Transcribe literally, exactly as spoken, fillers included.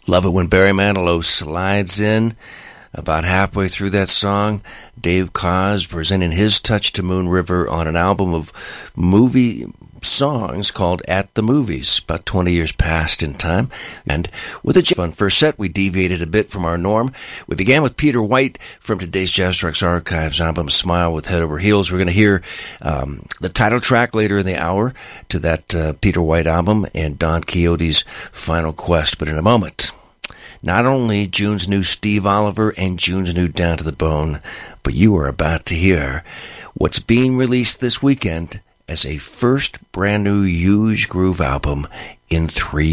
Love it when Barry Manilow slides in about halfway through that song. Dave Koz presenting his touch to Moon River on an album of movie songs called At the Movies, about twenty years past in time. And with a fun first set, we deviated a bit from our norm. We began with Peter White from today's Jazz Trucks Archives album, Smile with Head Over Heels. We're going to hear um, the title track later in the hour to that uh, Peter White album and Don Quixote's Final Quest. But in a moment, not only June's new Steve Oliver and June's new Down to the Bone, but you are about to hear what's being released this weekend as a first brand new Huge Groove album in three